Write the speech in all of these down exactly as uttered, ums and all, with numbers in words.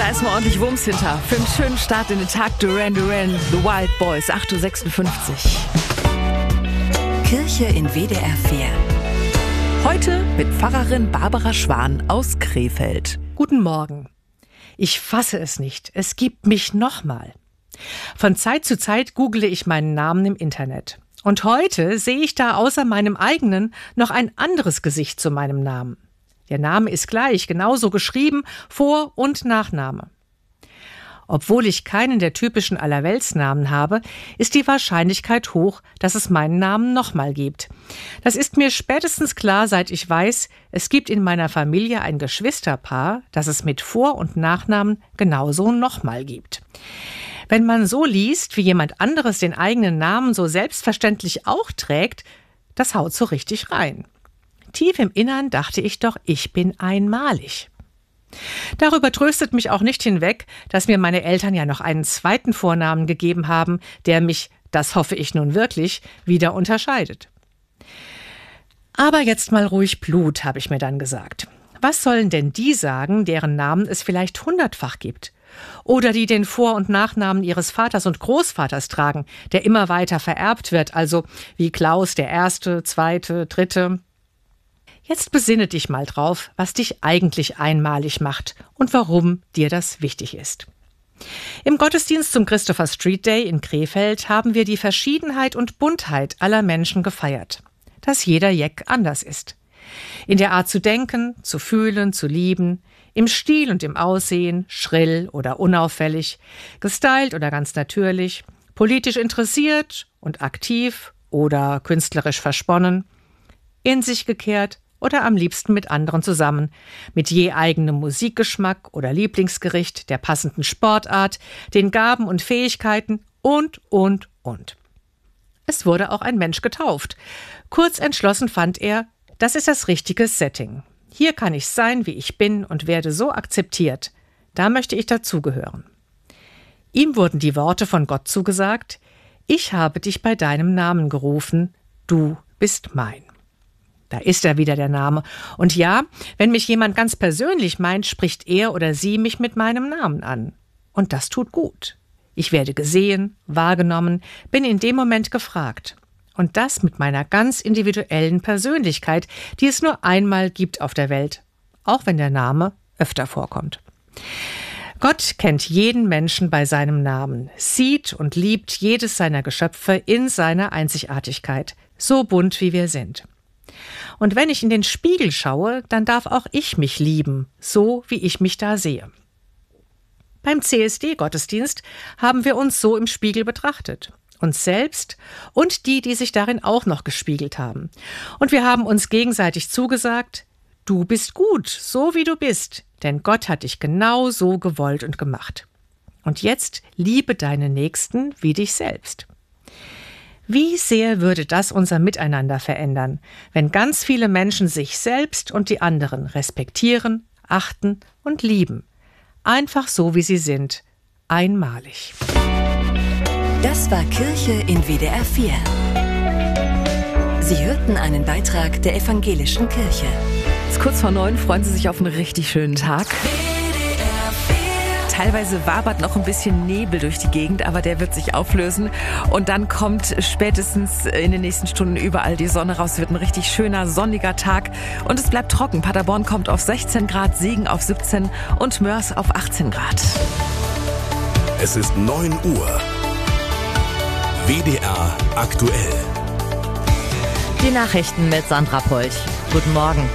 Da ist mal ordentlich Wumms hinter. Für einen schönen Start in den Tag Duran Duran, The Wild Boys, acht Uhr sechsundfünfzig. Kirche in W D R vier. Heute mit Pfarrerin Barbara Schwan aus Krefeld. Guten Morgen. Ich fasse es nicht. Es gibt mich nochmal. Von Zeit zu Zeit google ich meinen Namen im Internet. Und heute sehe ich da außer meinem eigenen noch ein anderes Gesicht zu meinem Namen. Der Name ist gleich, genauso geschrieben, Vor- und Nachname. Obwohl ich keinen der typischen Allerweltsnamen habe, ist die Wahrscheinlichkeit hoch, dass es meinen Namen nochmal gibt. Das ist mir spätestens klar, seit ich weiß, es gibt in meiner Familie ein Geschwisterpaar, das es mit Vor- und Nachnamen genauso nochmal gibt. Wenn man so liest, wie jemand anderes den eigenen Namen so selbstverständlich auch trägt, das haut so richtig rein. Tief im Innern dachte ich doch, ich bin einmalig. Darüber tröstet mich auch nicht hinweg, dass mir meine Eltern ja noch einen zweiten Vornamen gegeben haben, der mich, das hoffe ich nun wirklich, wieder unterscheidet. Aber jetzt mal ruhig Blut, habe ich mir dann gesagt. Was sollen denn die sagen, deren Namen es vielleicht hundertfach gibt? Oder die den Vor- und Nachnamen ihres Vaters und Großvaters tragen, der immer weiter vererbt wird, also wie Klaus der Erste, Zweite, Dritte. Jetzt besinne dich mal drauf, was dich eigentlich einmalig macht und warum dir das wichtig ist. Im Gottesdienst zum Christopher Street Day in Krefeld haben wir die Verschiedenheit und Buntheit aller Menschen gefeiert. Dass jeder Jeck anders ist. In der Art zu denken, zu fühlen, zu lieben, im Stil und im Aussehen, schrill oder unauffällig, gestylt oder ganz natürlich, politisch interessiert und aktiv oder künstlerisch versponnen, in sich gekehrt oder am liebsten mit anderen zusammen, mit je eigenem Musikgeschmack oder Lieblingsgericht, der passenden Sportart, den Gaben und Fähigkeiten und, und, und. Es wurde auch ein Mensch getauft. Kurz entschlossen fand er, das ist das richtige Setting. Hier kann ich sein, wie ich bin und werde so akzeptiert. Da möchte ich dazugehören. Ihm wurden die Worte von Gott zugesagt: Ich habe dich bei deinem Namen gerufen, du bist mein. Da ist er wieder, der Name. Und ja, wenn mich jemand ganz persönlich meint, spricht er oder sie mich mit meinem Namen an. Und das tut gut. Ich werde gesehen, wahrgenommen, bin in dem Moment gefragt. Und das mit meiner ganz individuellen Persönlichkeit, die es nur einmal gibt auf der Welt, auch wenn der Name öfter vorkommt. Gott kennt jeden Menschen bei seinem Namen, sieht und liebt jedes seiner Geschöpfe in seiner Einzigartigkeit, so bunt wie wir sind. Und wenn ich in den Spiegel schaue, dann darf auch ich mich lieben, so wie ich mich da sehe. Beim C S D-Gottesdienst haben wir uns so im Spiegel betrachtet. Uns selbst und die, die sich darin auch noch gespiegelt haben. Und wir haben uns gegenseitig zugesagt: Du bist gut, so wie du bist, denn Gott hat dich genau so gewollt und gemacht. Und jetzt liebe deine Nächsten wie dich selbst. Wie sehr würde das unser Miteinander verändern, wenn ganz viele Menschen sich selbst und die anderen respektieren, achten und lieben. Einfach so, wie sie sind. Einmalig. Das war Kirche in W D R vier. Sie hörten einen Beitrag der Evangelischen Kirche. Es ist kurz vor neun, freuen Sie sich auf einen richtig schönen Tag. Teilweise wabert noch ein bisschen Nebel durch die Gegend, aber der wird sich auflösen. Und dann kommt spätestens in den nächsten Stunden überall die Sonne raus. Es wird ein richtig schöner, sonniger Tag. Und es bleibt trocken. Paderborn kommt auf sechzehn Grad, Siegen auf siebzehn und Mörs auf achtzehn Grad. Es ist neun Uhr. W D R aktuell. Die Nachrichten mit Sandra Polch. Guten Morgen.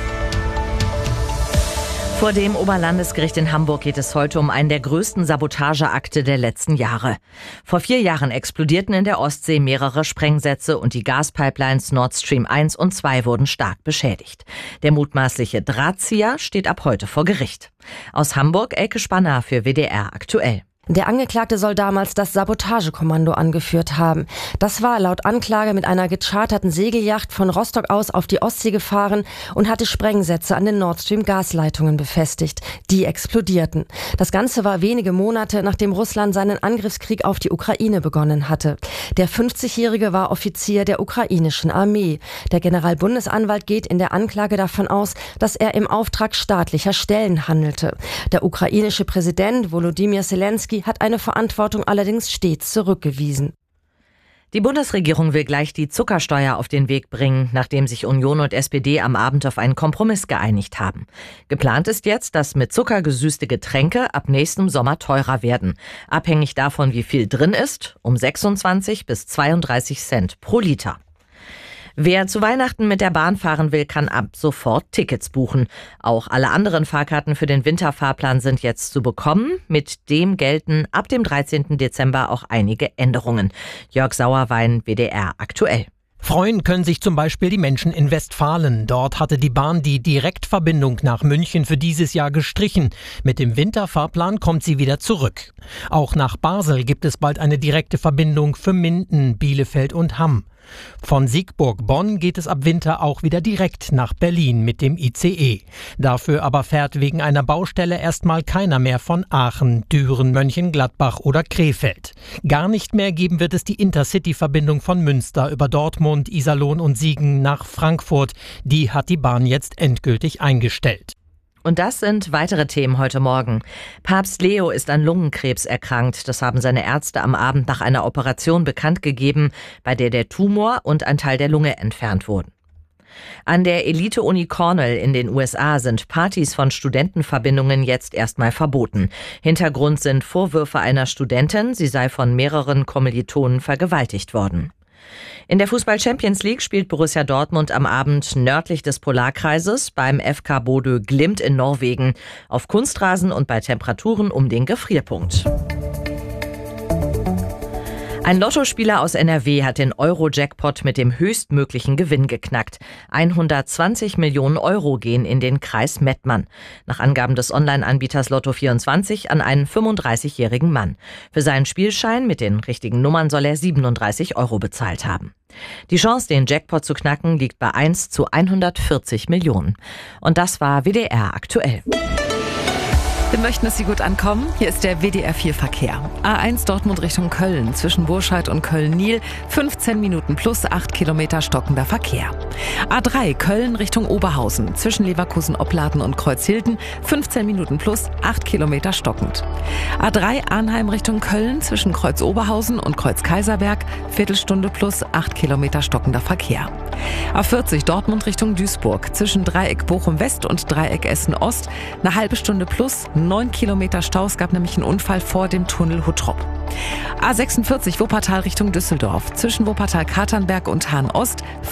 Vor dem Oberlandesgericht in Hamburg geht es heute um einen der größten Sabotageakte der letzten Jahre. Vor vier Jahren explodierten in der Ostsee mehrere Sprengsätze und die Gaspipelines Nord Stream eins und zwei wurden stark beschädigt. Der mutmaßliche Drahtzieher steht ab heute vor Gericht. Aus Hamburg, Elke Spanner für W D R aktuell. Der Angeklagte soll damals das Sabotagekommando angeführt haben. Das war laut Anklage mit einer gecharterten Segelyacht von Rostock aus auf die Ostsee gefahren und hatte Sprengsätze an den Nord Stream Gasleitungen befestigt. Die explodierten. Das Ganze war wenige Monate, nachdem Russland seinen Angriffskrieg auf die Ukraine begonnen hatte. Der fünfzigjährige war Offizier der ukrainischen Armee. Der Generalbundesanwalt geht in der Anklage davon aus, dass er im Auftrag staatlicher Stellen handelte. Der ukrainische Präsident Volodymyr Zelensky hat eine Verantwortung allerdings stets zurückgewiesen. Die Bundesregierung will gleich die Zuckersteuer auf den Weg bringen, nachdem sich Union und S P D am Abend auf einen Kompromiss geeinigt haben. Geplant ist jetzt, dass mit Zucker gesüßte Getränke ab nächstem Sommer teurer werden. Abhängig davon, wie viel drin ist, um sechsundzwanzig bis zweiunddreißig Cent pro Liter. Wer zu Weihnachten mit der Bahn fahren will, kann ab sofort Tickets buchen. Auch alle anderen Fahrkarten für den Winterfahrplan sind jetzt zu bekommen. Mit dem gelten ab dem dreizehnten Dezember auch einige Änderungen. Jörg Sauerwein, W D R aktuell. Freuen können sich zum Beispiel die Menschen in Westfalen. Dort hatte die Bahn die Direktverbindung nach München für dieses Jahr gestrichen. Mit dem Winterfahrplan kommt sie wieder zurück. Auch nach Basel gibt es bald eine direkte Verbindung für Minden, Bielefeld und Hamm. Von Siegburg-Bonn geht es ab Winter auch wieder direkt nach Berlin mit dem I C E. Dafür aber fährt wegen einer Baustelle erstmal keiner mehr von Aachen, Düren, Mönchengladbach oder Krefeld. Gar nicht mehr geben wird es die Intercity-Verbindung von Münster über Dortmund, Iserlohn und Siegen nach Frankfurt. Die hat die Bahn jetzt endgültig eingestellt. Und das sind weitere Themen heute Morgen. Papst Leo ist an Lungenkrebs erkrankt. Das haben seine Ärzte am Abend nach einer Operation bekannt gegeben, bei der der Tumor und ein Teil der Lunge entfernt wurden. An der Elite-Uni Cornell in den U S A sind Partys von Studentenverbindungen jetzt erstmal verboten. Hintergrund sind Vorwürfe einer Studentin, sie sei von mehreren Kommilitonen vergewaltigt worden. In der Fußball-Champions League spielt Borussia Dortmund am Abend nördlich des Polarkreises beim F K Bodø Glimt in Norwegen auf Kunstrasen und bei Temperaturen um den Gefrierpunkt. Ein Lottospieler aus N R W hat den Euro-Jackpot mit dem höchstmöglichen Gewinn geknackt. hundertzwanzig Millionen Euro gehen in den Kreis Mettmann. Nach Angaben des Online-Anbieters Lotto vierundzwanzig an einen fünfunddreißigjährigen Mann. Für seinen Spielschein mit den richtigen Nummern soll er siebenunddreißig Euro bezahlt haben. Die Chance, den Jackpot zu knacken, liegt bei eins zu hundertvierzig Millionen. Und das war W D R aktuell. Wir möchten, dass Sie gut ankommen. Hier ist der W D R vier Verkehr. A eins Dortmund Richtung Köln, zwischen Burscheid und Köln-Nil, fünfzehn Minuten plus acht Kilometer stockender Verkehr. A drei Köln Richtung Oberhausen, zwischen Leverkusen-Opladen und Kreuzhilden, fünfzehn Minuten plus acht Kilometer stockend. A drei Arnheim Richtung Köln, zwischen Kreuz-Oberhausen und Kreuz-Kaiserberg, Viertelstunde plus acht Kilometer stockender Verkehr. A vierzig Dortmund Richtung Duisburg, zwischen Dreieck Bochum-West und Dreieck Essen-Ost, eine halbe Stunde plus neun Kilometer Stau. Es gab nämlich einen Unfall vor dem Tunnel Huttrop. A sechsundvierzig Wuppertal Richtung Düsseldorf, zwischen Wuppertal-Katernberg und Hahn-Ost,